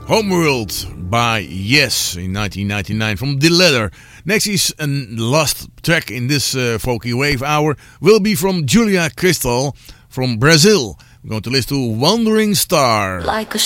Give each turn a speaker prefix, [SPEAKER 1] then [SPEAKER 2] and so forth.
[SPEAKER 1] Homeworld by Yes in 1999 from The Letter. Next is a last track in this Folky Wave hour will be from Julia Crystal from Brazil. We're going to listen to Wandering Star.
[SPEAKER 2] Like a